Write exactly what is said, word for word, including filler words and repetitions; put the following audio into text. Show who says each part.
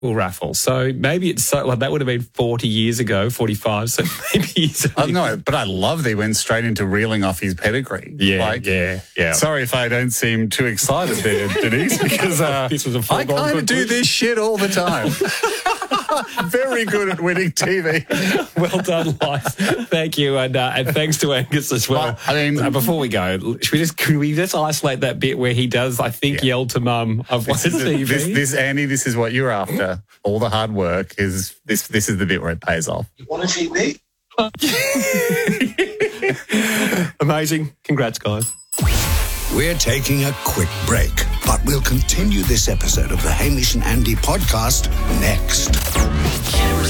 Speaker 1: will raffle. So maybe it's so, like that would have been forty years ago, forty-five. So maybe he's.
Speaker 2: I know, but I love that he went straight into reeling off his pedigree.
Speaker 1: Yeah,
Speaker 2: like,
Speaker 1: yeah, yeah.
Speaker 2: Sorry if I don't seem too excited there, Denise, because uh,
Speaker 1: this was a
Speaker 2: I kind of do this shit all the time. Very good at winning T V.
Speaker 1: Well done, Life. Thank you, and uh, and thanks to Angus as well.
Speaker 2: Well, I mean,
Speaker 1: uh, before we go, should we just could we just isolate that bit where he does, I think, yeah. yell to Mum, "I've won
Speaker 2: this,
Speaker 1: T V."
Speaker 2: This, this, Andy, this is what you're after. All the hard work is this. This is the bit where it pays off.
Speaker 3: You want to cheat me?
Speaker 1: Amazing! Congrats, guys.
Speaker 4: We're taking a quick break, but we'll continue this episode of the Hamish and Andy podcast next.